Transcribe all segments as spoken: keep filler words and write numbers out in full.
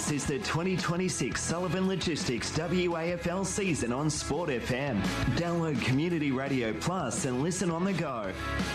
This is the twenty twenty-six Sullivan Logistics W A F L season on Sport F M. Download Community Radio Plus and listen on the go.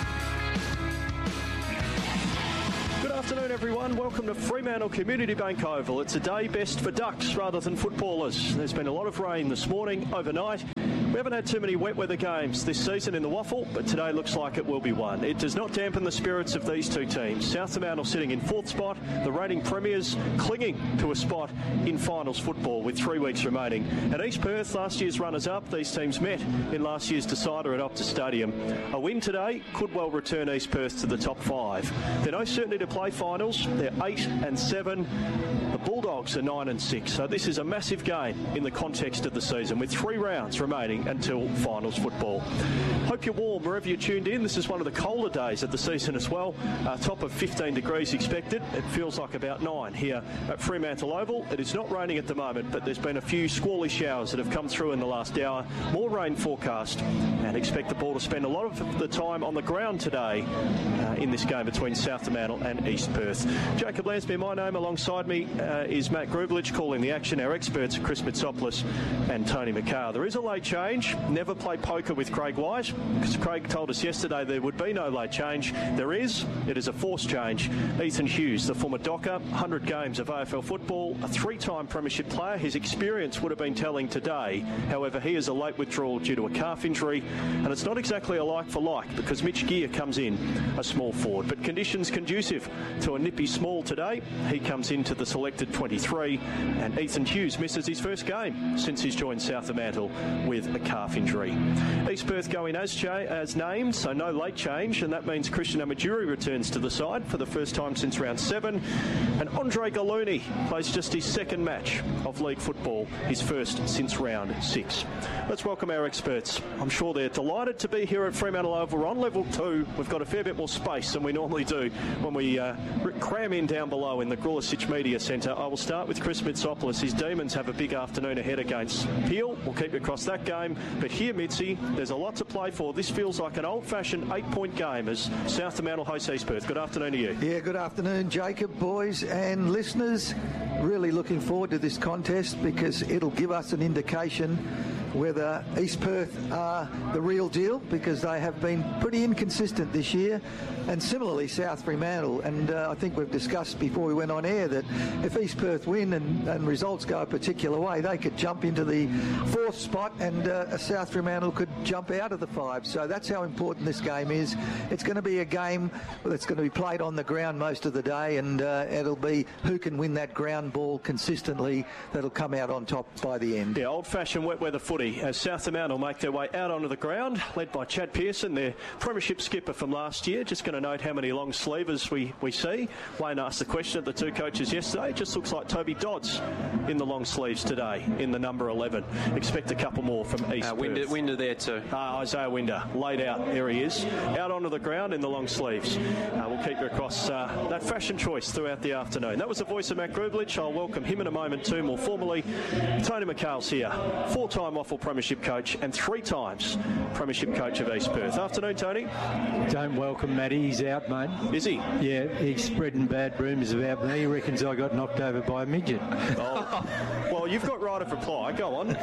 Good afternoon, everyone. Welcome to Fremantle Community Bank Oval. It's a day best for ducks rather than footballers. There's been a lot of rain this morning, overnight. We haven't had too many wet weather games this season in the Waffle, but today looks like it will be one. It does not dampen the spirits of these two teams. South Fremantle sitting in fourth spot, the reigning premiers clinging to a spot in finals football with three weeks remaining. At East Perth, last year's runners-up, these teams met in last year's decider at Optus Stadium. A win today could well return East Perth to the top five. They're no certainty to play finals. They're eight and seven. The Bulldogs are nine and six. So this is a massive game in the context of the season with three rounds remaining until finals football. Hope you're warm wherever you're tuned in. This is one of the colder days of the season as well. Uh, top of fifteen degrees expected. It feels like about nine here at Fremantle Oval. It is not raining at the moment, but there's been a few squally showers that have come through in the last hour. More rain forecast, and expect the ball to spend a lot of the time on the ground today uh, in this game between South Fremantle and East Perth. Jacob Lansby, my name. Alongside me uh, is Matt Grubelich calling the action. Our experts, Chris Mitsopoulos and Tony McCarr. There is a late change. Never play poker with Craig White, because Craig told us yesterday there would be no late change. There is. It is a forced change. Ethan Hughes, the former Docker, one hundred games of A F L football, a three-time premiership player. His experience would have been telling today. However, he is a late withdrawal due to a calf injury, and it's not exactly a like for like because Mitch Gear comes in, a small forward. But conditions conducive to a nippy small today. He comes into the selected twenty-three, and Ethan Hughes misses his first game since he's joined South Fremantle with a calf injury. East Perth going as, cha- as named, so no late change, and that means Christian Amajuri returns to the side for the first time since round seven, and Andre Gallooni plays just his second match of league football, his first since round six. Let's welcome our experts. I'm sure they're delighted to be here at Fremantle Oval. We're on level two. We've got a fair bit more space than we normally do when we uh, cram in down below in the Grulicic Media Centre. I will start with Chris Mitsopoulos. His Demons have a big afternoon ahead against Peel. We'll keep you across that game. But here, Mitzi, there's a lot to play for. This feels like an old-fashioned eight-point game as South Fremantle hosts East Perth. Good afternoon to you. Yeah, good afternoon, Jacob, boys and listeners. Really looking forward to this contest because it'll give us an indication whether East Perth are the real deal, because they have been pretty inconsistent this year, and similarly South Fremantle. And uh, I think we've discussed before we went on air that if East Perth win and, and results go a particular way, they could jump into the fourth spot, and uh, South Fremantle could jump out of the five. So that's how important this game is. It's going to be a game that's going to be played on the ground most of the day, and uh, it'll be who can win that ground ball consistently that'll come out on top by the end. Yeah, old-fashioned wet weather footy as South Fremantle make their way out onto the ground, led by Chad Pearson, their premiership skipper from last year. Just going to note how many long sleevers we, we see. Wayne asked the question of the two coaches yesterday. It just looks like Toby Dodds in the long sleeves today in the number eleven. Expect a couple more from East uh, Perth. Winder, Winder there too. Uh, Isaiah Winder, laid out. There he is. Out onto the ground in the long sleeves. Uh, we'll keep you across uh, that fashion choice throughout the afternoon. That was the voice of Matt Grubelich. I'll welcome him in a moment too, more formally. Tony McCall's here. Four-time Waffle Premiership coach and three times Premiership coach of East Perth. Afternoon, Tony. Don't welcome Matty. He's out, mate. Is he? Yeah, he's spreading bad rumours about me. He reckons I got knocked over by a midget. Oh. Well, you've got right of reply. Go on.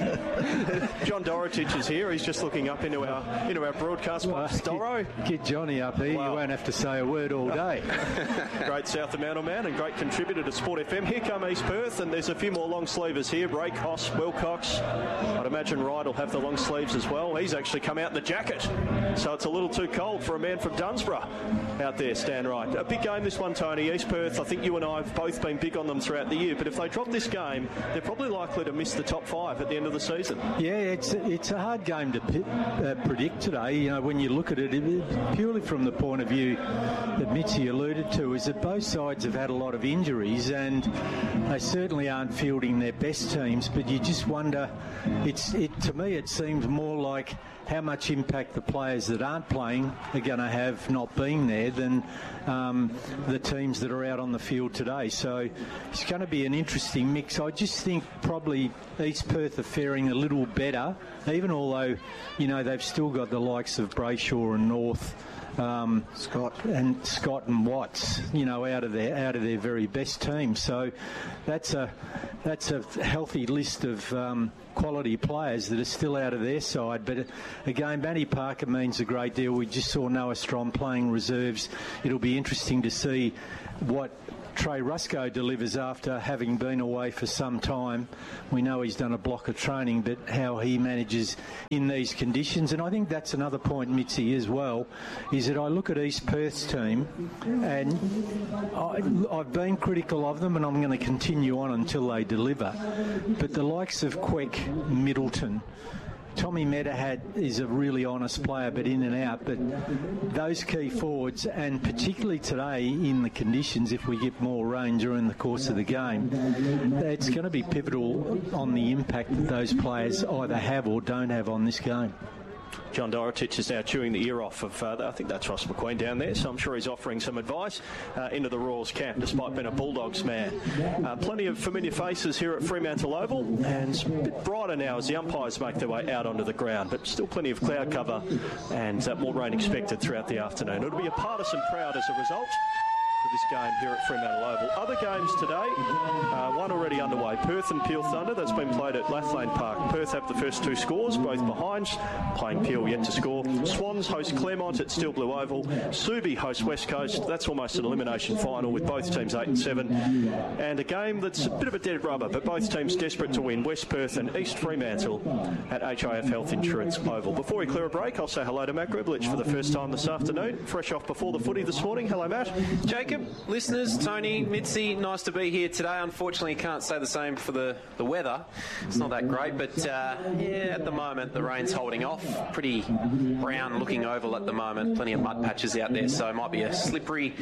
John Dorotich is here. He's just looking up into our into our broadcast box. Well, Doro. Get, get Johnny up here. Wow. You won't have to say a word all day. Great South Fremantle man and great contributor to Sport F M. Here come East Perth, and there's a few more long sleevers here. Ray Koss, Wilcox. I'd imagine Wright will have the long sleeves as well. He's actually come out in the jacket, so it's a little too cold for a man from Dunsborough out there, Stan Wright. A big game this one, Tony. East Perth, I think you and I have both been big on them throughout the year, but if they drop this game, they're probably likely to miss the top five at the end of the season. Yeah, it's it's a hard game to p- uh, predict today. You know, when you look at it, it, purely from the point of view that Mitzi alluded to, is that both sides have had a lot of injuries, and they certainly aren't fielding their best teams, but you just wonder, it's it to me it seems more like how much impact the players that aren't playing are going to have not being there than um, the teams that are out on the field today. So it's going to be an interesting mix. I just think probably East Perth are faring a little better, even although, you know, they've still got the likes of Brayshaw and North um, Scott and Scott and Watts, you know, out of their out of their very best team. So that's a that's a healthy list of um, quality players that are still out of their side. But again, Matty Parker means a great deal. We just saw Noah Strom playing reserves. It'll be interesting to see what Trey Rusco delivers after having been away for some time. We know he's done a block of training, but how he manages in these conditions. And I think that's another point, Mitzi, as well, is that I look at East Perth's team, and I, I've been critical of them, and I'm going to continue on until they deliver. But the likes of Queck, Middleton, Tommy Medahad is a really honest player, but in and out. But those key forwards, and particularly today in the conditions, if we get more rain during the course of the game, it's going to be pivotal on the impact that those players either have or don't have on this game. John Dorotich is now chewing the ear off of, uh, I think that's Ross McQueen down there, so I'm sure he's offering some advice uh, into the Royals camp, despite being a Bulldogs man. Uh, plenty of familiar faces here at Fremantle Oval, and it's a bit brighter now as the umpires make their way out onto the ground, but still plenty of cloud cover and uh, more rain expected throughout the afternoon. It'll be a partisan crowd as a result for this game here at Fremantle Oval. Other games today, uh, one already underway. Perth and Peel Thunder, that's been played at Lathlane Park. Perth have the first two scores, both behind, playing Peel yet to score. Swans host Claremont at Steel Blue Oval. Subi host West Coast. That's almost an elimination final with both teams eight and seven. And a game that's a bit of a dead rubber, but both teams desperate to win. West Perth and East Fremantle at H I F Health Insurance Oval. Before we clear a break, I'll say hello to Matt Griblich for the first time this afternoon. Fresh off before the footy this morning. Hello, Matt. Jacob, listeners, Tony, Mitzi, nice to be here today. Unfortunately, can't say the same for the, the weather. It's not that great, but uh, yeah, at the moment the rain's holding off. Pretty brown looking oval at the moment. Plenty of mud patches out there, so it might be a slippery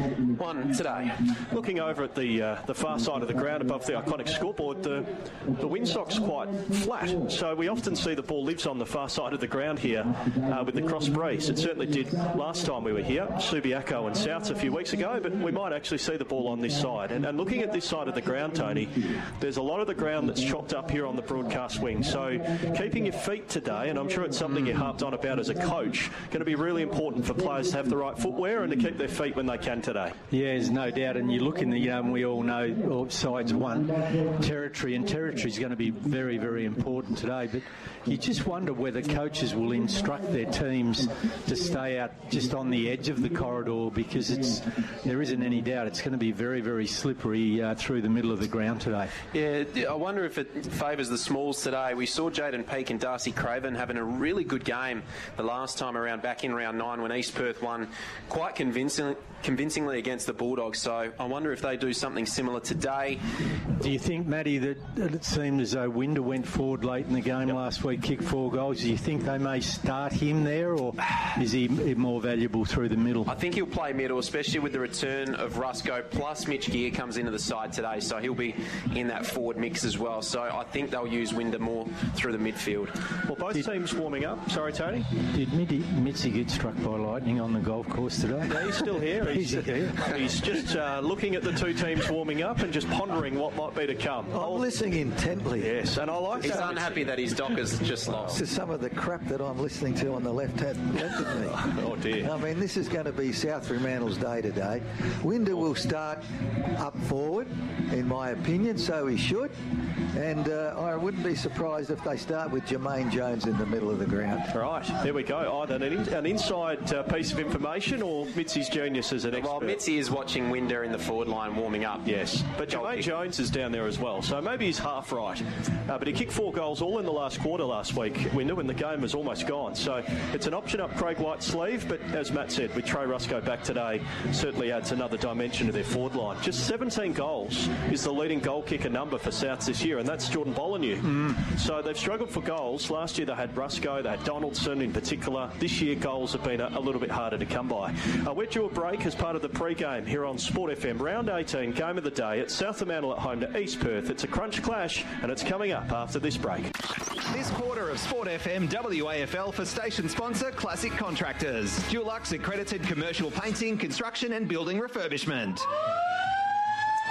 one today. Looking over at the uh, the far side of the ground above the iconic scoreboard, the, the windsock's quite flat, so we often see the ball lives on the far side of the ground here uh, with the cross breeze. It certainly did last time we were here, Subiaco and Souths a few weeks ago, but we might actually see the ball on this side. And, and looking at this side of the ground, Tony, there's a lot of the ground that's chopped up here on the broadcast wing. So keeping your feet today, and I'm sure it's something you harped on about as a coach, going to be really important for players to have the right footwear and to keep their feet when they can today. Yeah, there's no doubt. And you look in the, um, we all know all sides won territory, and territory is going to be very, very important today. But you just wonder whether coaches will instruct their teams to stay out just on the edge of the corridor, because it's there isn't any doubt it's going to be very, very slippery uh, through the middle of the ground today. Yeah, I wonder if it favours the smalls today. We saw Jaden Peake and Darcy Craven having a really good game the last time around, back in round nine, when East Perth won quite convincingly, convincingly against the Bulldogs. So I wonder if they do something similar today. Do you think, Matty, that it seemed as though Winder went forward late in the game yep. last week, kicked four goals? Do you think they may start him there, or is he more valuable through the middle? I think he'll play middle, especially with the return of Rusco, plus Mitch Gear comes into the side today, so he'll be in that forward mix as well. So I think they'll use Winder more through the midfield. Well, both did, teams warming up. Sorry, Tony? Did Mitzi get struck by lightning on the golf course today? No, he's still here. He's, he's, here. he's just uh, looking at the two teams warming up and just pondering what might be to come. I'm I'll, listening intently. Yes, and I like he's that. He's unhappy that his Dockers just lost. To some of the crap that I'm listening to on the left hand left of me. Oh, dear. I mean, this is going to be South Fremantle's day today. Winder will start up forward, in my opinion, so he should. And uh, I wouldn't be surprised if they start with Jermaine Jones in the middle of the ground. Right, there we go. Either an, in, an inside uh, piece of information or Mitzi's genius as an expert. Well, Mitzi is watching Winder in the forward line warming up. Yes, but Jermaine kick. Jones is down there as well, so maybe he's half right. Uh, but he kicked four goals all in the last quarter last week, Winder, when the game was almost gone. So it's an option up Craig White's sleeve, but as Matt said, with Trey Rusco back today, certainly adds another dimension to their forward line. Just seventeen goals is the leading goal kicker number for Souths this year, and that's Jordan Bollineau. Mm. So they've struggled for goals. Last year they had Rusco, they had Donaldson in particular. This year goals have been a, a little bit harder to come by. Uh, we're due a break as part of the pre-game here on Sport F M. Round eighteen, game of the day at South Fremantle at home to East Perth. It's a crunch clash, and it's coming up after this break. This quarter of Sport F M W A F L for station sponsor Classic Contractors. Dulux accredited commercial painting, construction and building refurbishment. The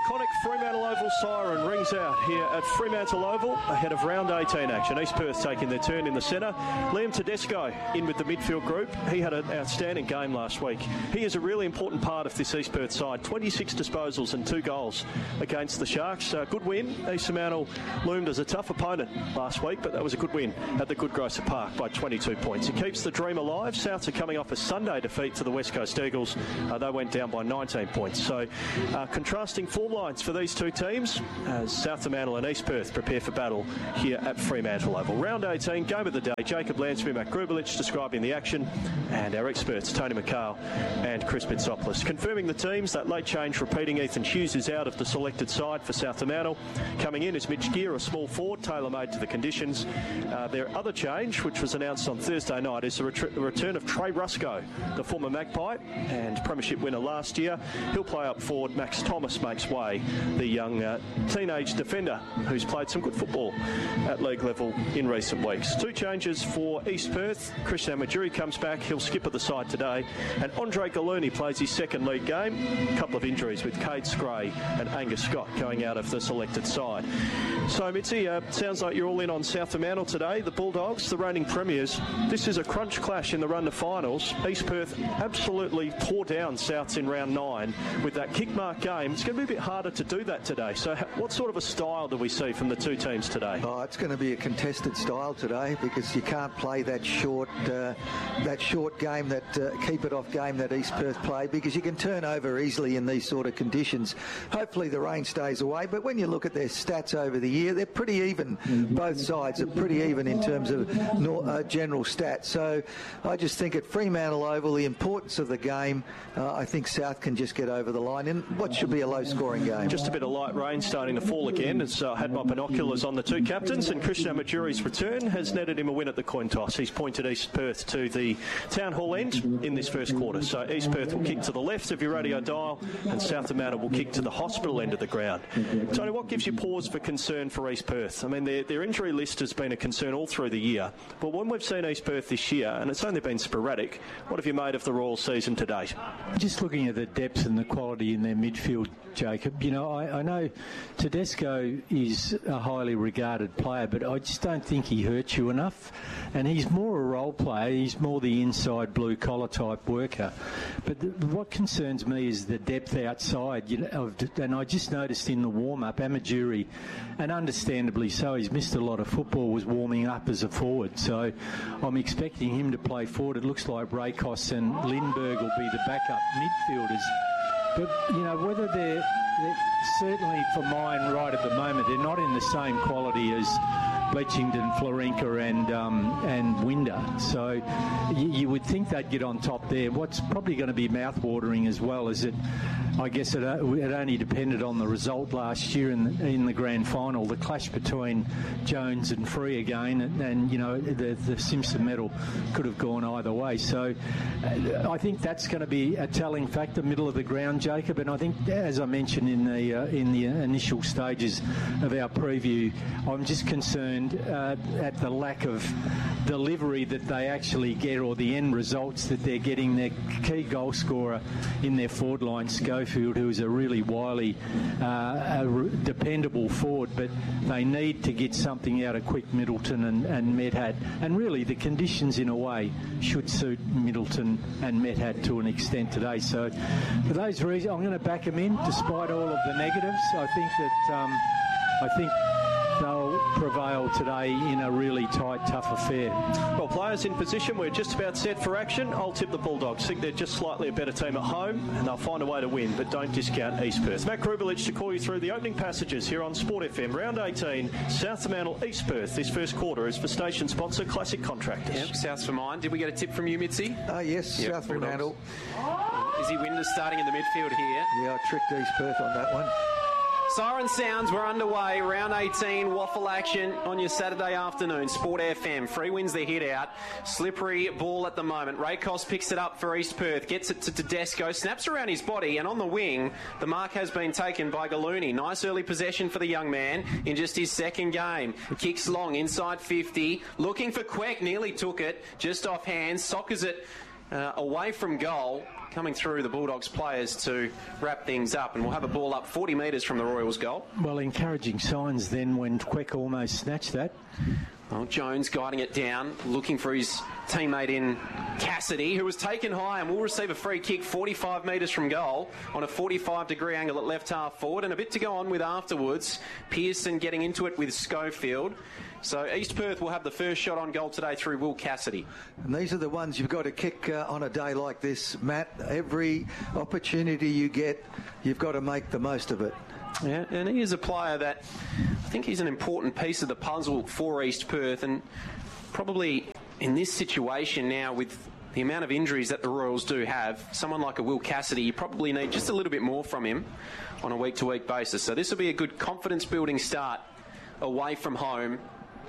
iconic Fremantle Oval siren rings out here at Fremantle Oval ahead of round eighteen action. East Perth taking their turn in the centre. Liam Tedesco in with the midfield group. He had an outstanding game last week. He is a really important part of this East Perth side. twenty-six disposals and two goals against the Sharks. Uh, good win. East Fremantle loomed as a tough opponent last week, but that was a good win at the Goodgrosser Park by twenty-two points. It keeps the dream alive. Souths are coming off a Sunday defeat to the West Coast Eagles. Uh, they went down by nineteen points. So uh, contrasting form lines for these two teams as South Fremantle and East Perth prepare for battle here at Fremantle Oval. Round eighteen, game of the day. Jacob Lansbury, Matt Grubelich describing the action, and our experts Tony McHale and Chris Bitsopoulos confirming the teams. That late change repeating, Ethan Hughes is out of the selected side for South Fremantle. Coming in is Mitch Gear, a small forward, tailor-made to the conditions. Uh, their other change, which was announced on Thursday night, is the ret- return of Trey Rusco, the former Magpie and premiership winner last year. He'll play up forward. Max Thomas makes way, the young uh, teenage defender who's played some good football at league level in recent weeks. Two changes for East Perth. Christian Majuri comes back. He'll skip at the side today. And Andre Galuni plays his second league game. A couple of injuries with Cade Scray and Angus Scott going out of the selected side. So, Mitzi, uh, sounds like you're all in on South Fremantle today. The Bulldogs, the reigning premiers. This is a crunch clash in the run to finals. East Perth absolutely tore down Souths in round nine with that kick mark game. It's going to be a bit harder to do that today. So what sort of a style do we see from the two teams today? Oh, it's going to be a contested style today because you can't play that short uh, that short game, that uh, keep it off game that East Perth play, because you can turn over easily in these sort of conditions. Hopefully the rain stays away, but when you look at their stats over the year, they're pretty even. Both sides are pretty even in terms of uh, general stats. So I just think at Fremantle Oval, the importance of the game, uh, I think South can just get over the line in what should be a low-scoring game. Just a bit of light rain starting to fall again, as I uh, had my binoculars on the two captains, and Christian Majuri's return has netted him a win at the coin toss. He's pointed East Perth to the Town Hall end in this first quarter. So East Perth will kick to the left of your radio dial, and South Fremantle will kick to the hospital end of the ground. Tony, what gives you pause for concern for East Perth? I mean, their, their injury list has been a concern all through the year, but when we've seen East Perth this year, and it's only been sporadic, what have you made of the Royal season to date? Just looking at the depth and the quality in their midfield, Jacob, you know, I, I know Tedesco is a highly regarded player, but I just don't think he hurts you enough. And he's more a role player. He's more the inside blue-collar type worker. But the, what concerns me is the depth outside. You know, of, and I just noticed in the warm-up, Amajuri, and understandably so, he's missed a lot of football, was warming up as a forward. So I'm expecting him to play forward. It looks like Rakos and Lindbergh will be the backup midfielders. But, you know, whether they're, they're certainly, for mine, right at the moment, they're not in the same quality as Bletchington, Florenka and um, and Winder. So you, you would think they'd get on top there. What's probably going to be mouth-watering as well is that I guess it, it only depended on the result last year in the, in the grand final, the clash between Jones and Free again, and, and you know, the, the Simpson medal could have gone either way. So uh, I think that's going to be a telling factor, middle of the ground, Jacob. And I think, as I mentioned in the uh, in the initial stages of our preview, I'm just concerned uh, at the lack of delivery that they actually get, or the end results that they're getting. Their key goal scorer in their forward line, Schofield, who is a really wily, uh, a dependable forward, but they need to get something out of Quick, Middleton and, and Medhat. And really the conditions in a way should suit Middleton and Medhat to an extent today. So for those reasons, I'm going to back them in despite all of the negatives. I think that um, I think they'll prevail today in a really tight, tough affair. Well, players in position, we're just about set for action. I'll tip the Bulldogs. Think they're just slightly a better team at home, and they'll find a way to win, but don't discount East Perth. Matt Grubelich to call you through the opening passages here on Sport F M. Round eighteen, South Fremantle, East Perth. This first quarter is for station sponsor Classic Contractors. Yep, Souths for mine. Did we get a tip from you, Mitzi? Uh, yes, yep, South Fremantle. Izzy Winder starting in the midfield here. Yeah, I tricked East Perth on that one. Siren sounds, we're underway. Round eighteen, waffle action on your Saturday afternoon. Sport F M. Free wins the hit out. Slippery ball at the moment. Rakos picks it up for East Perth. Gets it to Tedesco. Snaps around his body, and on the wing, the mark has been taken by Galuni. Nice early possession for the young man in just his second game. Kicks long, inside fifty. Looking for Queck. Nearly took it. Just off hands. Sockers it uh, away from goal. coming through the Bulldogs players to wrap things up, and we'll have a ball up forty metres from the Royals goal. Well, encouraging signs then when Queck almost snatched that. Well, Jones guiding it down, looking for his teammate in Cassidy, who was taken high and will receive a free kick forty-five metres from goal on a forty-five degree angle at left half forward, and a bit to go on with afterwards. Pearson getting into it with Schofield. So East Perth will have the first shot on goal today through Will Cassidy. And these are the ones you've got to kick uh, on a day like this, Matt. Every opportunity you get, you've got to make the most of it. Yeah, and he is a player that I think he's an important piece of the puzzle for East Perth, and probably in this situation now with the amount of injuries that the Royals do have, someone like a Will Cassidy, you probably need just a little bit more from him on a week-to-week basis. So this will be a good confidence-building start away from home.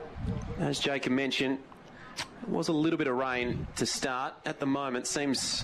As Jacob mentioned, it was a little bit of rain to start. At the moment, seems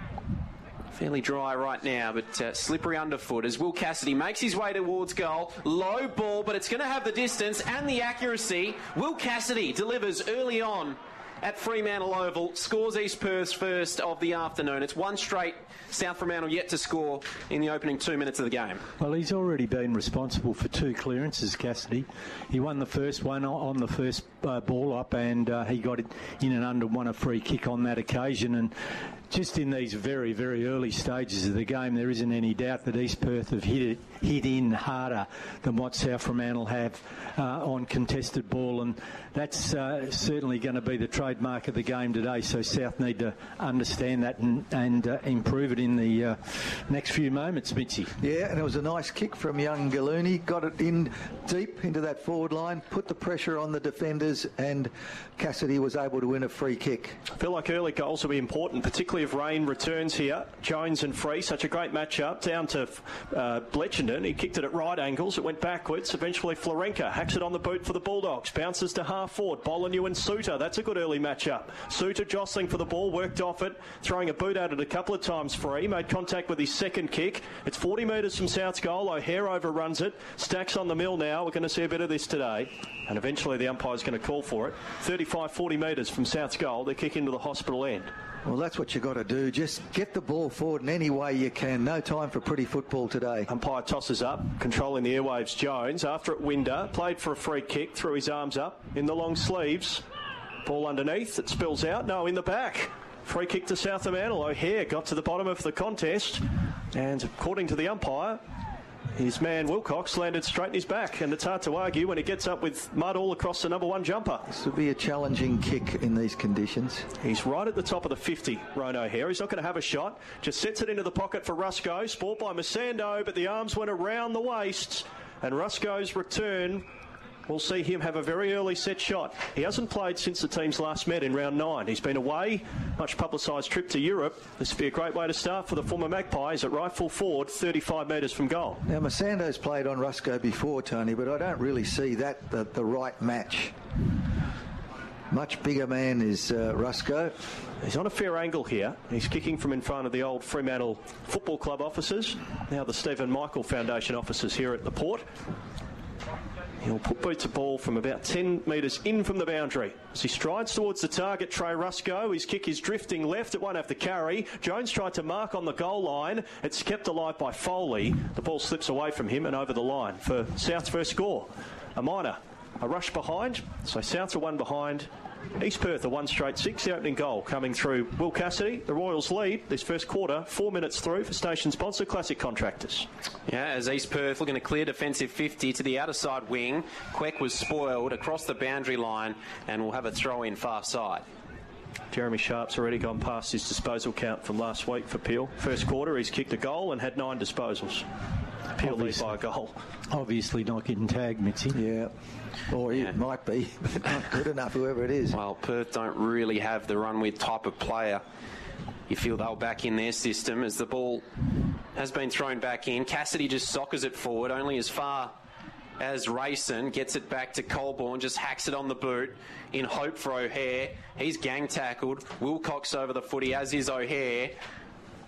fairly dry right now, but uh, slippery underfoot as Will Cassidy makes his way towards goal. Low ball, but it's going to have the distance and the accuracy. Will Cassidy delivers early on at Fremantle Oval, scores East Perth's first of the afternoon. It's one straight. South Fremantle yet to score in the opening two minutes of the game. Well, he's already been responsible for two clearances, Cassidy. He won the first one on the first uh, ball up, and uh, he got it in and under, won a free kick on that occasion. And just in these very, very early stages of the game, there isn't any doubt that East Perth have hit it, hit in harder than what South Fremantle have uh, on contested ball, and that's uh, certainly going to be the trademark of the game today. So South need to understand that and, and uh, improve it in the uh, next few moments, Mitzi. Yeah, and it was a nice kick from young Gallooni. Got it in deep into that forward line, put the pressure on the defenders, and Cassidy was able to win a free kick. I feel like early goals will be important, particularly if rain returns here. Jones and Free, such a great matchup. Down to uh, Bletchenden. He kicked it at right angles. It went backwards. Eventually Florenka hacks it on the boot for the Bulldogs. Bounces to half forward. Bolanew and Suter. That's a good early matchup. Suter jostling for the ball. Worked off it. Throwing a boot at it a couple of times. Free made contact with his second kick. It's forty metres from South's goal. O'Hare overruns it. Stacks on the mill now. We're going to see a bit of this today. And eventually the umpire's going to call for it. thirty-five, forty metres from South's goal. They kick into the hospital end. Well, that's what you've got to do. Just get the ball forward in any way you can. No time for pretty football today. Umpire tosses up, controlling the airwaves. Jones, after it, Winder, played for a free kick, threw his arms up in the long sleeves. Ball underneath, it spills out. No, in the back. Free kick to South Fremantle. O'Hare got to the bottom of the contest, and according to the umpire, his man Wilcox landed straight in his back, and it's hard to argue when he gets up with mud all across the number one jumper. This would be a challenging kick in these conditions. He's right at the top of the fifty, Ron O'Hare. He's not going to have a shot. Just sets it into the pocket for Rusco. Sport by Masando, but the arms went around the waist, and Rusco's return, we'll see him have a very early set shot. He hasn't played since the teams last met in round nine. He's been away, much publicised trip to Europe. This would be a great way to start for the former Magpies at right full forward, thirty-five metres from goal. Now, Masando's played on Rusco before, Tony, but I don't really see that the, the right match. Much bigger man is uh, Rusco. He's on a fair angle here. He's kicking from in front of the old Fremantle Football Club officers, now the Stephen Michael Foundation officers here at the Port. He'll put boots a ball from about ten metres in from the boundary. As he strides towards the target, Trey Rusco, his kick is drifting left, it won't have to carry. Jones tried to mark on the goal line. It's kept alive by Foley. The ball slips away from him and over the line for South's first score. A minor, a rush behind, so South's a one behind. East Perth a one straight six, the opening goal coming through Will Cassidy. The Royals lead this first quarter, four minutes through for station sponsor Classic Contractors. Yeah, as East Perth looking to clear defensive fifty to the outer side wing. Queck was spoiled across the boundary line and will have a throw in far side. Jeremy Sharp's already gone past his disposal count from last week for Peel. First quarter he's kicked a goal and had nine disposals. Peel leads by a goal. Obviously not getting tagged, Mitzi. Yeah. Or Yeah. it might be, but not good enough, whoever it is. Well, Perth don't really have the run-with type of player. You feel they'll back in their system as the ball has been thrown back in. Cassidy just soccers it forward, only as far as Rayson gets it back to Colborne, just hacks it on the boot in hope for O'Hare. He's gang tackled. Wilcox over the footy, as is O'Hare.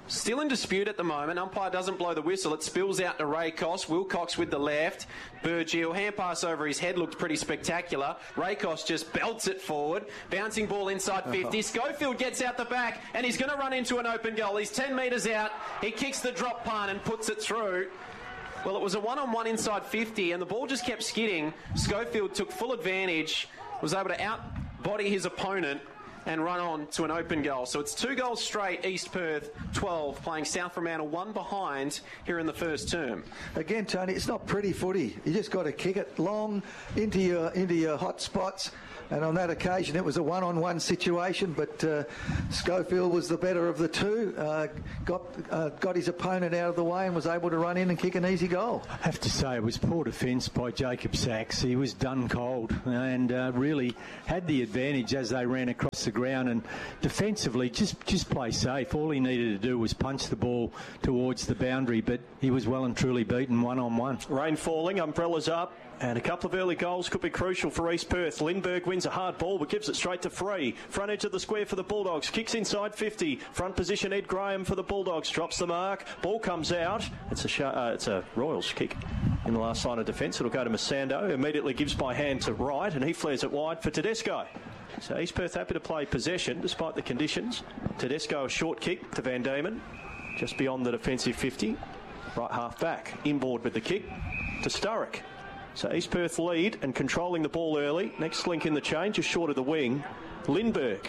Still in dispute at the moment. Umpire doesn't blow the whistle. It spills out to Raycos. Wilcox with the left. Burgiel, hand pass over his head, looked pretty spectacular. Raycos just belts it forward. Bouncing ball inside fifty. Uh-huh. Schofield gets out the back, and he's going to run into an open goal. He's ten metres out. He kicks the drop punt and puts it through. Well, it was a one-on-one inside fifty, and the ball just kept skidding. Schofield took full advantage, was able to out-body his opponent, and run on to an open goal. So it's two goals straight, East Perth twelve, playing South Fremantle one behind here in the first term. Again, Tony, it's not pretty footy. You just got to kick it long into your into your hot spots. And on that occasion, it was a one-on-one situation, but uh, Schofield was the better of the two, uh, got uh, got his opponent out of the way and was able to run in and kick an easy goal. I have to say, it was poor defence by Jacob Sachs. He was done cold and uh, really had the advantage as they ran across the ground, and defensively just, just play safe. All he needed to do was punch the ball towards the boundary, but he was well and truly beaten one-on-one. Rain falling, umbrellas up. And a couple of early goals could be crucial for East Perth. Lindbergh wins a hard ball but gives it straight to Free. Front edge of the square for the Bulldogs. Kicks inside fifty. Front position Ed Graham for the Bulldogs. Drops the mark. Ball comes out. It's a sh- uh, it's a Royals kick in the last line of defence. It'll go to Masando. Immediately gives by hand to Wright, and he flares it wide for Tedesco. So East Perth happy to play possession despite the conditions. Tedesco a short kick to Van Diemen. Just beyond the defensive fifty. Right half back. Inboard with the kick to Sturrock. So East Perth lead and controlling the ball early. Next link in the chain, just short of the wing. Lindbergh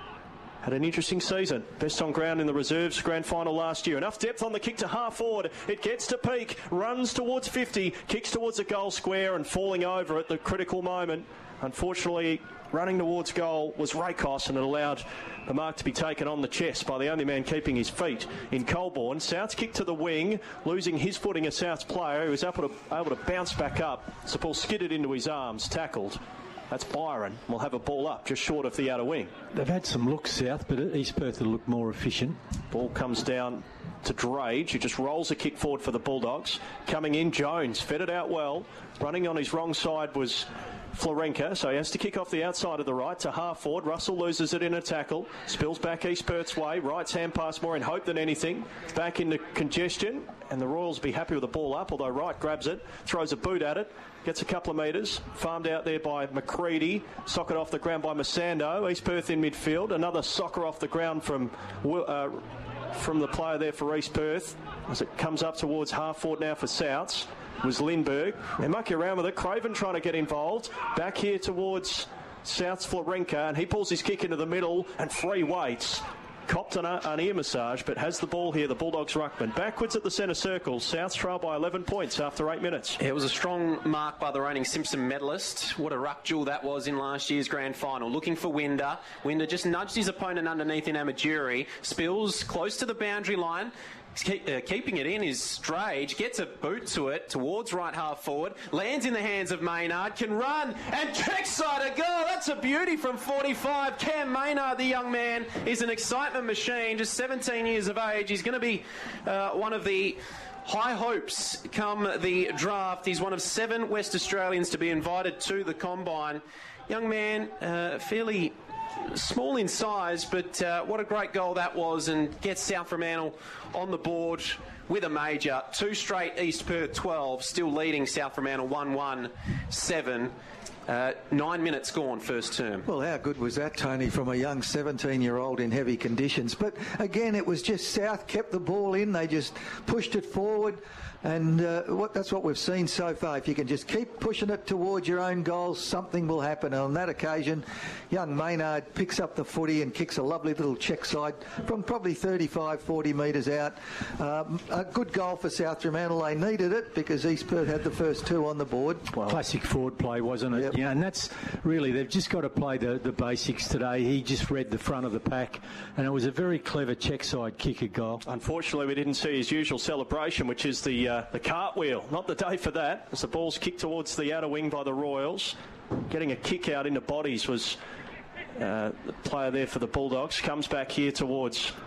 had an interesting season. Best on ground in the reserves grand final last year. Enough depth on the kick to half forward. It gets to peak, runs towards fifty, kicks towards the goal square and falling over at the critical moment. Unfortunately, running towards goal was Raycos, and it allowed the mark to be taken on the chest by the only man keeping his feet in Colborne. South's kick to the wing, losing his footing, a South's player who was able to, able to bounce back up. So the ball skidded into his arms, tackled. That's Byron. We'll have a ball up just short of the outer wing. They've had some looks, South, but East Perth will look more efficient. Ball comes down to Drage, who just rolls a kick forward for the Bulldogs. Coming in, Jones fed it out well. Running on his wrong side was Florenka, so he has to kick off the outside of the right to half forward. Russell loses it in a tackle, spills back East Perth's way. Wright's hand pass more in hope than anything. Back into congestion, and the Royals be happy with the ball up, although Wright grabs it, throws a boot at it, gets a couple of metres, farmed out there by McCready, socket off the ground by Masando. East Perth in midfield, another soccer off the ground from uh, from the player there for East Perth as it comes up towards half forward now for Souths. Was Lindbergh. They muck around with it. Craven trying to get involved. Back here towards South's Florenka, and he pulls his kick into the middle, and Free waits. Copped an, an ear massage, but has the ball here, the Bulldogs ruckman. Backwards at the centre circle. South's trail by eleven points after eight minutes. It was a strong mark by the reigning Simpson medalist. What a ruck duel that was in last year's grand final. Looking for Winder. Winder just nudged his opponent underneath in Amajiri. Spills close to the boundary line. Keep, uh, keeping it in is Strage, gets a boot to it towards right half forward, lands in the hands of Maynard, can run and kickside a goal. That's a beauty from forty-five. Cam Maynard, the young man, is an excitement machine, just seventeen years of age. He's going to be uh, one of the high hopes come the draft. He's one of seven West Australians to be invited to the Combine. Young man, uh, fairly small in size, but uh, what a great goal that was, and gets South Fremantle on the board with a major. Two straight East Perth twelve, still leading South Fremantle one one seven. Uh, nine minutes gone, first term. Well, how good was that, Tony, from a young seventeen-year-old in heavy conditions? But again, it was just South kept the ball in. They just pushed it forward. And uh, what, that's what we've seen so far. If you can just keep pushing it towards your own goals, something will happen. And on that occasion, young Maynard picks up the footy and kicks a lovely little check side from probably thirty-five, forty metres out. Um, a good goal for South Fremantle. They needed it because East Perth had the first two on the board. Well, classic forward play, wasn't it? Yep. Yeah, and that's really, they've just got to play the, the basics today. He just read the front of the pack, and it was a very clever check side kicker goal. Unfortunately, we didn't see his usual celebration, which is the uh, the cartwheel. Not the day for that, as the ball's kicked towards the outer wing by the Royals. Getting a kick out into bodies was uh, the player there for the Bulldogs. Comes back here towards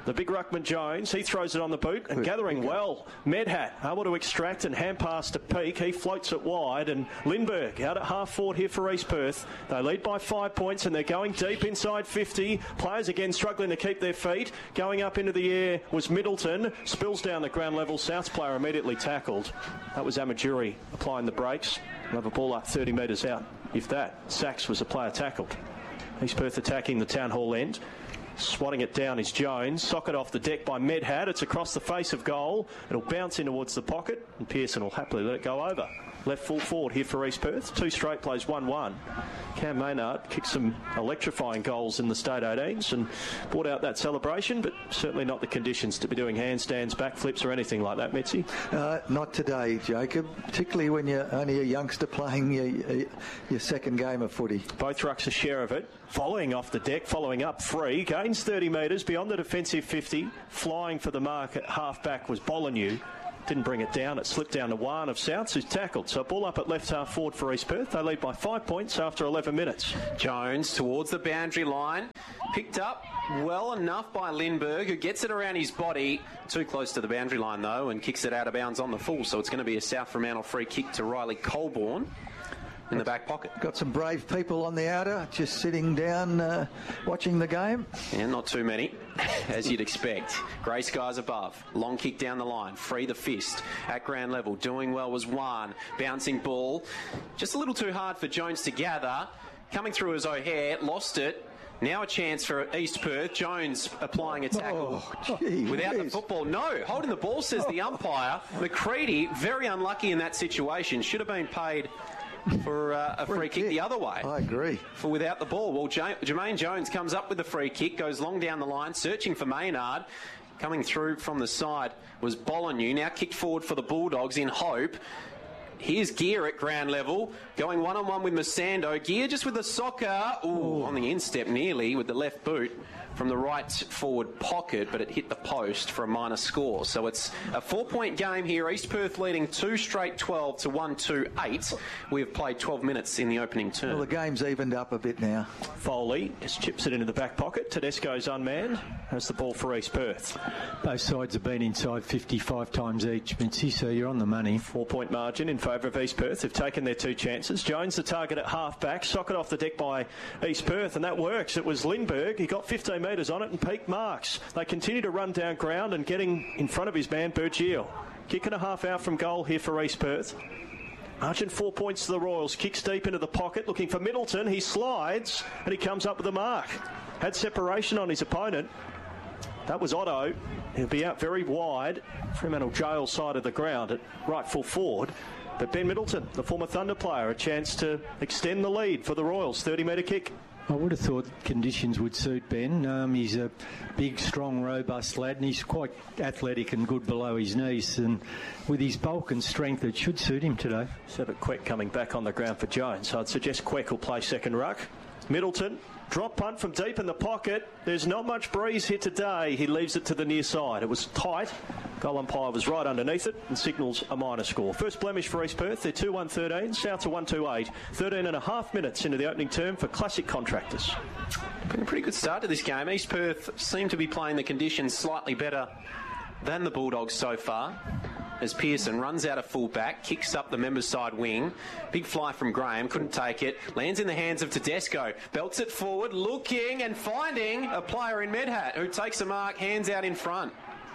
The big ruckman Jones, he throws it on the boot and gathering well. Medhat able to extract and hand pass to Peake. He floats it wide, and Lindbergh out at half forward here for East Perth. They lead by five points and they're going deep inside fifty. Players again struggling to keep their feet. Going up into the air was Middleton. Spills down the ground level. South's player immediately tackled. That was Amajuri applying the brakes. We'll have a ball up thirty metres out. If that, Sachs was a player tackled. East Perth attacking the Town Hall end. Swatting it down is Jones. Socket off the deck by Medhat. It's across the face of goal. It'll bounce in towards the pocket, and Pearson will happily let it go over. Left full forward here for East Perth. Two straight plays, one one. Cam Maynard kicked some electrifying goals in the State eighteens and brought out that celebration, but certainly not the conditions to be doing handstands, backflips or anything like that, Mitzi. Uh, not today, Jacob, particularly when you're only a youngster playing your, your second game of footy. Both rucks a share of it. Following off the deck, following up free. Gains thirty metres beyond the defensive fifty. Flying for the mark at half-back was Bolognese. Didn't bring it down. It slipped down to Wan of Souths, who's tackled. So ball up at left half forward for East Perth. They lead by five points after eleven minutes. Jones towards the boundary line. Picked up well enough by Lindbergh, who gets it around his body. Too close to the boundary line, though, and kicks it out of bounds on the full. So it's going to be a South Fremantle free kick to Riley Colborne in the back pocket. Got some brave people on the outer, just sitting down uh, watching the game. Yeah, not too many, as you'd expect. Grey skies above. Long kick down the line. Free the fist at ground level. Doing well was Wan. Bouncing ball. Just a little too hard for Jones to gather. Coming through as O'Hare. Lost it. Now a chance for East Perth. Jones applying a tackle oh, gee, without whiz. the football. No, holding the ball, says the umpire. McCready, very unlucky in that situation. Should have been paid for uh, a free, free kick, kick the other way. I agree. For without the ball. Well, J- Jermaine Jones comes up with the free kick, goes long down the line, searching for Maynard. Coming through from the side was Bolognese, now kicked forward for the Bulldogs in hope. Here's Gear at ground level, going one-on-one with Masando. Gear just with the soccer. Ooh, on the instep nearly with the left boot from the right forward pocket, but it hit the post for a minor score. So it's a four-point game here. East Perth leading two straight twelve to one two eight. We have played twelve minutes in the opening term. Well, the game's evened up a bit now. Foley just chips it into the back pocket. Tedesco's unmanned. Has the ball for East Perth. Both sides have been inside fifty-five times each, Mitzi, so you're on the money. Four-point margin in favour of East Perth. They've taken their two chances. Jones the target at half-back. Socket off the deck by East Perth, and that works. It was Lindbergh. He got fifteen metres on it and Peake marks. They continue to run down ground and getting in front of his man, Burgeel. Kick and a half out from goal here for East Perth. Argent four points to the Royals. Kicks deep into the pocket, looking for Middleton. He slides and he comes up with a mark. Had separation on his opponent. That was Otto. He'll be out very wide. Fremantle Jail side of the ground at right full forward. But Ben Middleton, the former Thunder player, a chance to extend the lead for the Royals. thirty metre kick. I would have thought conditions would suit Ben. Um, he's a big, strong, robust lad, and he's quite athletic and good below his knees. And with his bulk and strength, it should suit him today. Sebert Queck coming back on the ground for Jones. So I'd suggest Queck will play second ruck. Middleton, drop punt from deep in the pocket. There's not much breeze here today. He leaves it to the near side. It was tight. Goal umpire was right underneath it and signals a minor score. First blemish for East Perth. They're two one thirteen. South to one two eight. thirteen and a half minutes into the opening term for Classic Contractors. Been a pretty good start to this game. East Perth seem to be playing the conditions slightly better than the Bulldogs so far. As Pearson runs out of full-back, kicks up the members' side wing. Big fly from Graham, couldn't take it. Lands in the hands of Tedesco. Belts it forward, looking and finding a player in Medhat who takes a mark, hands out in front.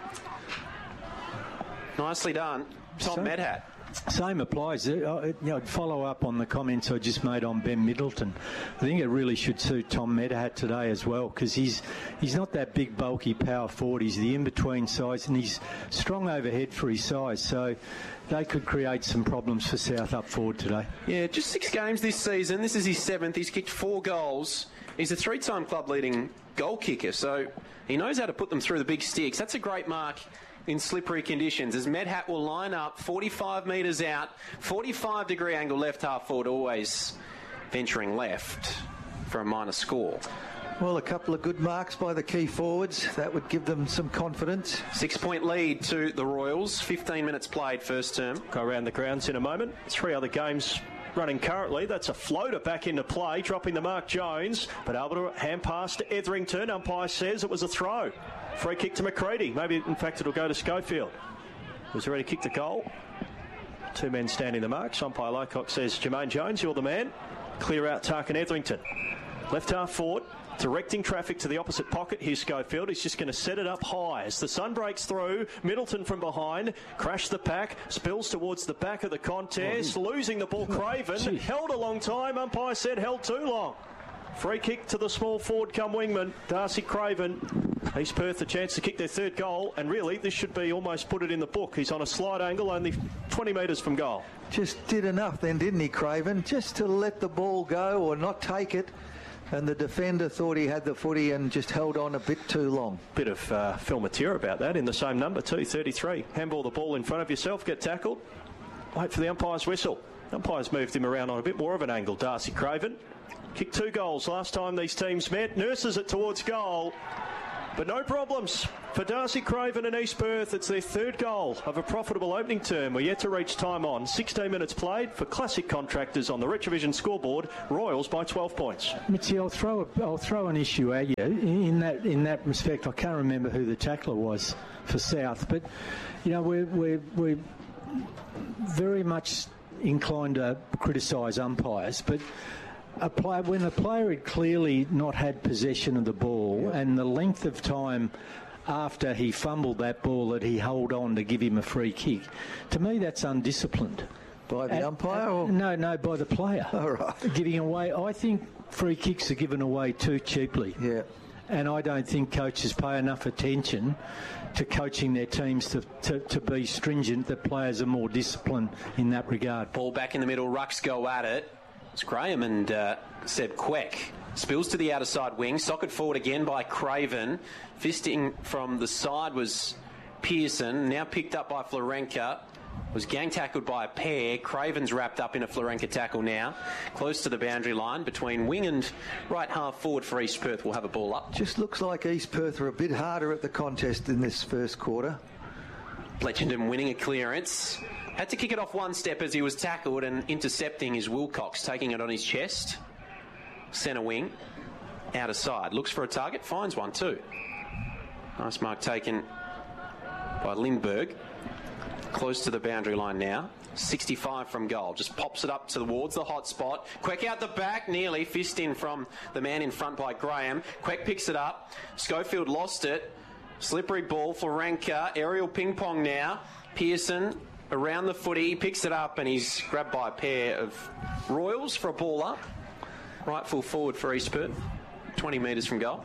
Nicely done, Tom So- Medhat. Same applies. Uh, I- you know, I'd follow up on the comments I just made on Ben Middleton. I think it really should suit Tom Medhat today as well, because he's he's not that big, bulky power forward. He's the in-between size, and he's strong overhead for his size. So they could create some problems for South up forward today. Yeah, just six games this season. This is his seventh. He's kicked four goals. He's a three-time club-leading goal kicker, so he knows how to put them through the big sticks. That's a great mark in slippery conditions, as Medhat will line up forty-five metres out, forty-five degree angle left half forward, always venturing left for a minor score. Well, a couple of good marks by the key forwards. That would give them some confidence. Six-point lead to the Royals. fifteen minutes played first term. Go around the grounds in a moment. Three other games running currently. That's a floater back into play, dropping the mark Jones, but able to hand pass to Etherington. Umpire says it was a throw. Free kick to McCready. Maybe, in fact, it'll go to Schofield, who's already kicked a goal. Two men standing the marks. Umpire Laycock says, Jermaine Jones, you're the man. Clear out Tarkin Etherington. Left half forward, directing traffic to the opposite pocket. Here's Schofield. He's just going to set it up high. As the sun breaks through, Middleton from behind, crashed the pack, spills towards the back of the contest, oh, losing the ball. Craven Gee. held a long time. Umpire said held too long. Free kick to the small forward come wingman, Darcy Craven. East Perth a chance to kick their third goal, and really this should be almost put it in the book. He's on a slight angle, only twenty metres from goal. Just did enough then, didn't he, Craven? Just to let the ball go or not take it. And the defender thought he had the footy and just held on a bit too long. Bit of uh, Phil Matera about that in the same number too, thirty-three. Handball the ball in front of yourself, get tackled. Wait for the umpire's whistle. Umpire's moved him around on a bit more of an angle, Darcy Craven. Kicked two goals last time these teams met. Nurses it towards goal. But no problems for Darcy Craven and East Perth. It's their third goal of a profitable opening term. We're yet to reach time on. sixteen minutes played for Classic Contractors on the Retrovision scoreboard. Royals by twelve points. Mitzi, I'll throw a, I'll throw an issue at you in that in that respect. I can't remember who the tackler was for South, but you know we're we're we're very much inclined to criticise umpires, but. A player, when a player had clearly not had possession of the ball, yeah. and the length of time after he fumbled that ball that he held on to give him a free kick, to me that's undisciplined. By the at, umpire? At, or? No, no, by the player. All right. Giving away. I think free kicks are given away too cheaply. Yeah. And I don't think coaches pay enough attention to coaching their teams to, to, to be stringent, that players are more disciplined in that regard. Ball back in the middle, Rucks go at it. It's Graham and uh, Seb Queck. Spills to the outer side wing. Socket forward again by Craven. Fisting from the side was Pearson. Now picked up by Florenka. Was gang tackled by a pair. Craven's wrapped up in a Florenka tackle now. Close to the boundary line between wing and right half forward for East Perth. Will have a ball up. Just looks like East Perth are a bit harder at the contest in this first quarter. Bletchendon winning a clearance. Had to kick it off one step as he was tackled, and intercepting is Wilcox, taking it on his chest. Centre wing, outer side. Looks for a target, finds one too. Nice mark taken by Lindbergh. Close to the boundary line now. sixty-five from goal. Just pops it up towards the hot spot. Queck out the back, nearly. Fist in from the man in front by Graham. Queck picks it up. Schofield lost it. Slippery ball, Florenka. Aerial ping pong now. Pearson around the footy, he picks it up and he's grabbed by a pair of Royals for a ball up. Right full forward for East Perth, twenty metres from goal.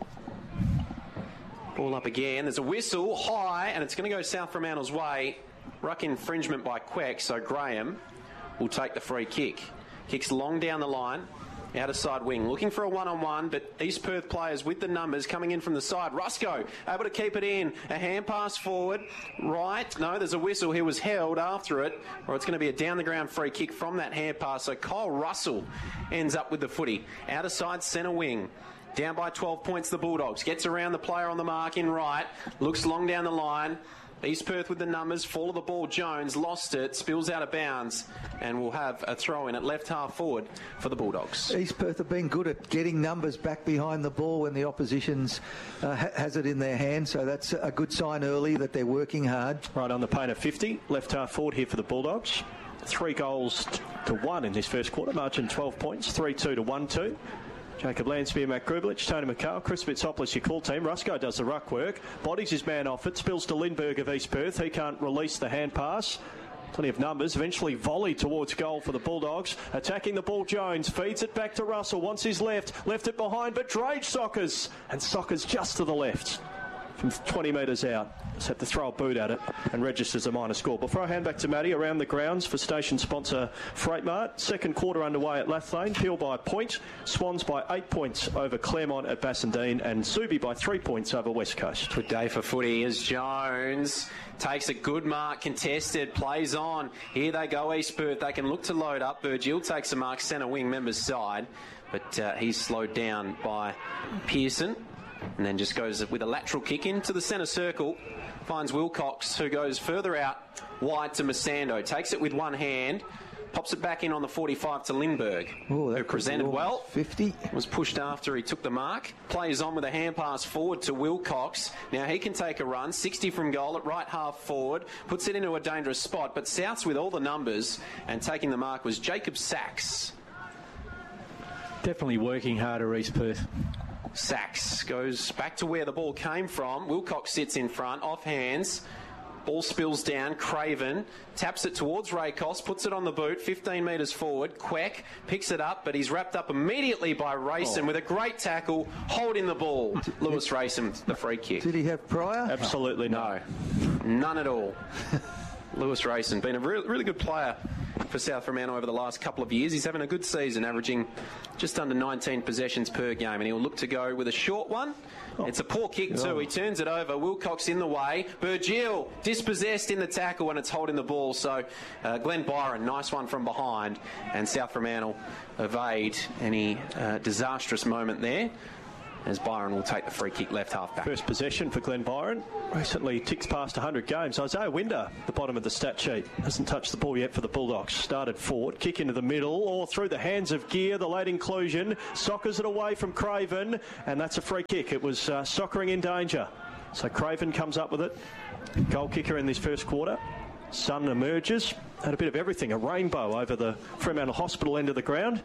Ball up again, there's a whistle, high, and it's going to go South Fremantle's way. Ruck infringement by Queck, so Graham will take the free kick. Kicks long down the line. Outer side wing, looking for a one-on-one, but East Perth players with the numbers coming in from the side. Rusco able to keep it in. A hand pass forward. Right. No, there's a whistle. He was held after it, or it's going to be a down-the-ground free kick from that hand pass. So Kyle Russell ends up with the footy. Outer side centre wing. Down by twelve points, the Bulldogs. Gets around the player on the mark in right. Looks long down the line. East Perth with the numbers, fall of the ball, Jones lost it, spills out of bounds, and will have a throw in at left half forward for the Bulldogs. East Perth have been good at getting numbers back behind the ball when the opposition's uh, ha- has it in their hand, so that's a good sign early that they're working hard. Right on the paint of fifty, left half forward here for the Bulldogs. Three goals to one in this first quarter, margin twelve points, three two to one two. Jacob Lansby, Matt Grublich, Tony McCall, Chris Fitzopoulos, your call team. Rusco does the ruck work. Bodies his man off it. Spills to Lindbergh of East Perth. He can't release the hand pass. Plenty of numbers. Eventually volley towards goal for the Bulldogs. Attacking the ball, Jones. Feeds it back to Russell. Wants his left. Left it behind, but Drage Sockers. And Sockers just to the left. From twenty metres out. Just have to throw a boot at it and registers a minor score. Before I hand back to Matty, around the grounds for station sponsor Freightmart. Second quarter underway at Lathlane. Peel by a point. Swans by eight points over Claremont at Bassendean. And Subi by three points over West Coast. Good day for footy as Jones takes a good mark, contested, plays on. Here they go, East Perth. They can look to load up. Virgil takes a mark, centre wing, members side. But uh, he's slowed down by Pearson. and then just goes with a lateral kick into the centre circle. Finds Wilcox, who goes further out wide to Masando. Takes it with one hand. Pops it back in on the forty-five to Lindbergh, Ooh, who presented well. fifty. Was pushed after he took the mark. Plays on with a hand pass forward to Wilcox. Now he can take a run. sixty from goal at right half forward. Puts it into a dangerous spot. But Souths with all the numbers and taking the mark was Jacob Sachs. Definitely working harder, East Perth. Sachs goes back to where the ball came from. Wilcox sits in front, off hands. Ball spills down. Craven taps it towards Raycos, puts it on the boot, fifteen metres forward. Queck picks it up, but he's wrapped up immediately by Rayson oh. with a great tackle, holding the ball. Lewis Rayson, the free kick. Did he have prior? Absolutely no. None at all. Lewis Rayson, been a really, really good player for South Fremantle over the last couple of years. He's having a good season, averaging just under nineteen possessions per game, and he'll look to go with a short one. Oh. It's a poor kick too. Oh. He turns it over. Wilcox in the way. Burgill dispossessed in the tackle, and it's holding the ball. So uh, Glenn Byron, nice one from behind, and South Fremantle evade any uh, disastrous moment there, as Byron will take the free kick left half back. First possession for Glenn Byron. Recently ticks past one hundred games. Isaiah Winder, the bottom of the stat sheet, hasn't touched the ball yet for the Bulldogs. Started forward, kick into the middle, or through the hands of Gear, the late inclusion. Soccers it away from Craven, and that's a free kick. It was uh, Soccering in danger. So Craven comes up with it. Goal kicker in this first quarter. Sun emerges. Had a bit of everything. A rainbow over the Fremantle Hospital end of the ground.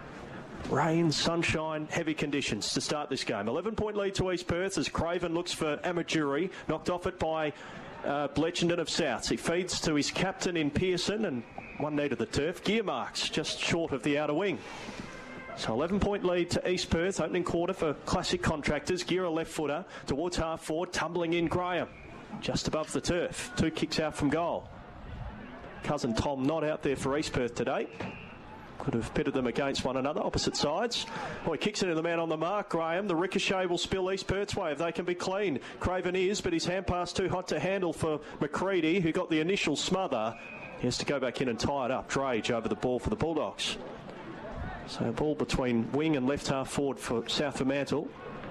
Rain, sunshine, heavy conditions to start this game. eleven point lead to East Perth as Craven looks for Amajuri. Knocked off it by uh, Bletchenden of Souths. He feeds to his captain in Pearson and one knee to the turf. Gear marks just short of the outer wing. So eleven point lead to East Perth. Opening quarter for Classic Contractors. Gear a left footer towards half forward. Tumbling in Graham just above the turf. Two kicks out from goal. Cousin Tom not out there for East Perth today. Could have pitted them against one another, opposite sides. Oh, he kicks it in the man on the mark, Graham. The ricochet will spill East Perth's way if they can be clean. Craven is, but his hand pass too hot to handle for McCready, who got the initial smother. He has to go back in and tie it up. Drage over the ball for the Bulldogs. So ball between wing and left half forward for South Fremantle.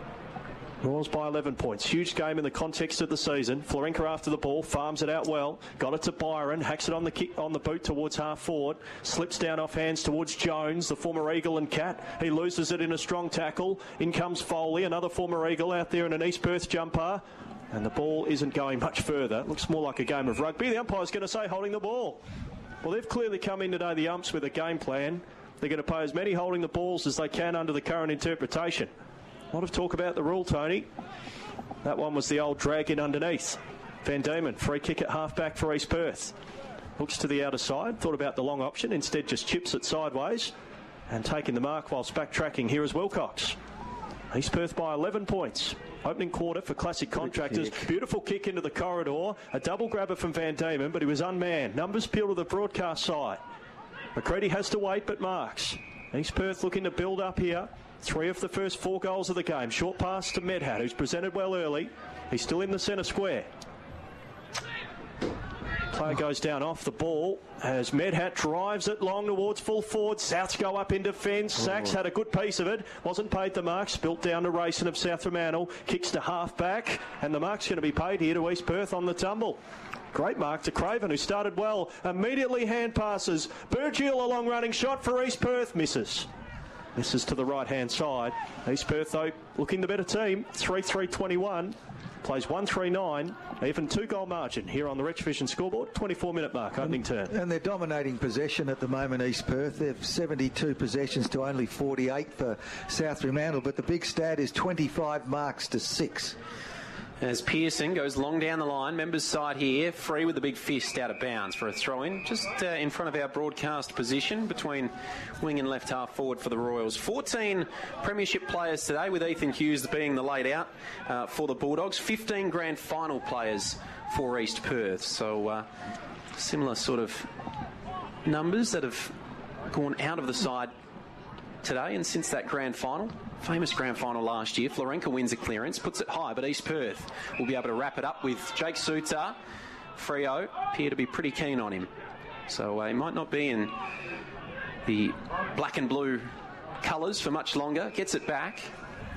Royals by eleven points. Huge game in the context of the season. Florenka after the ball, farms it out well. Got it to Byron, hacks it on the kick on the boot towards half forward. Slips down off hands towards Jones, the former Eagle and Cat. He loses it in a strong tackle. In comes Foley, another former Eagle out there in an East Perth jumper. And the ball isn't going much further. It looks more like a game of rugby. The umpire's going to say holding the ball. Well, they've clearly come in today, the umps, with a game plan. They're going to pay as many holding the balls as they can under the current interpretation. A lot of talk about the rule, Tony. That one was the old drag in underneath. Van Diemen, free kick at half-back for East Perth. Looks to the outer side, thought about the long option, instead just chips it sideways and taking the mark whilst backtracking. Here is Wilcox. East Perth by eleven points. Opening quarter for Classic Contractors. Kick. Beautiful kick into the corridor. A double grabber from Van Diemen, but he was unmanned. Numbers peel to the broadcast side. McCready has to wait, but marks. East Perth looking to build up here. Three of the first four goals of the game. Short pass to Medhat, who's presented well early. He's still in the centre square. Player goes down off the ball as Medhat drives it long towards full forward. Souths go up in defence. Sachs had a good piece of it. Wasn't paid the mark. Spilt down to Rayson of South Fremantle. Kicks to half back. And the mark's going to be paid here to East Perth on the tumble. Great mark to Craven, who started well. Immediately hand passes. Burgill, a long running shot for East Perth. Misses. Misses to the right-hand side. East Perth, though, looking the better team. three three twenty-one. Plays one three nine. Even two-goal margin here on the Rich Vision scoreboard. twenty-four minute mark, opening turn. And they're dominating possession at the moment, East Perth. They've seventy-two possessions to only forty-eight for South Fremantle. But the big stat is twenty-five marks to six. As Pearson goes long down the line, members side here, free with the big fist out of bounds for a throw-in, just uh, in front of our broadcast position between wing and left half forward for the Royals. fourteen premiership players today, with Ethan Hughes being the laid out uh, for the Bulldogs. fifteen grand final players for East Perth. So uh, similar sort of numbers that have gone out of the side today and since that grand final. Famous grand final last year. Florenka wins a clearance, puts it high, but East Perth will be able to wrap it up with Jake Suter. Freo appear to be pretty keen on him. So uh, he might not be in the black and blue colours for much longer. Gets it back.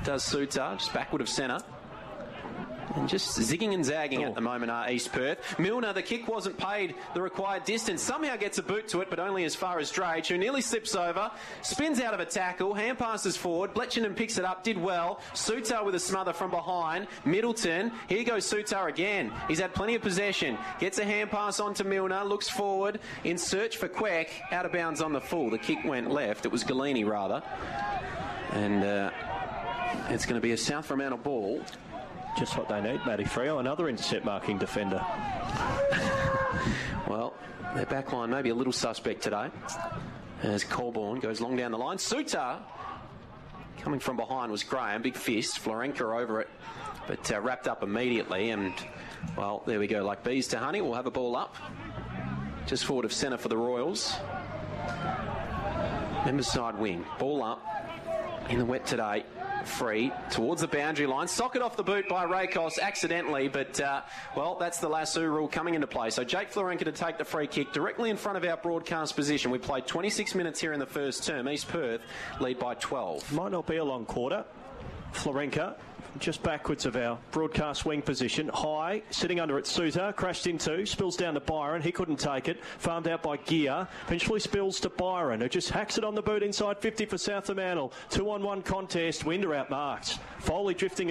does Suter, just backward of centre. And just zigging and zagging oh. at the moment are East Perth. Milner, the kick wasn't paid the required distance. Somehow gets a boot to it, but only as far as Drage, who nearly slips over, spins out of a tackle, hand passes forward. Bletchingham picks it up, did well. Suter with a smother from behind. Middleton, here goes Suter again. He's had plenty of possession. Gets a hand pass on to Milner, looks forward in search for Queck. Out of bounds on the full. The kick went left. It was Galini, rather. And uh, it's going to be a South Fremantle ball. Just what they need, Matty Freo, another intercept marking defender. Well, their back line may be a little suspect today. As Colborne goes long down the line. Suter, coming from behind, was Graham. Big fist. Florenka over it, but uh, wrapped up immediately. And, well, there we go. Like bees to honey. We'll have a ball up. Just forward of centre for the Royals. Members side wing. Ball up. In the wet today. Free towards the boundary line. Socket off the boot by Rakos accidentally, but uh, well, that's the lasso rule coming into play. So Jake Florenka to take the free kick directly in front of our broadcast position. We played twenty-six minutes here in the first term. East Perth lead by twelve. Might not be a long quarter. Florenka just backwards of our broadcast wing position. High, sitting under it, Suter, crashed into, spills down to Byron. He couldn't take it. Farmed out by Gear. Eventually spills to Byron, who just hacks it on the boot inside fifty for South Fremantle. Two on one contest. Winder outmarked. Foley drifting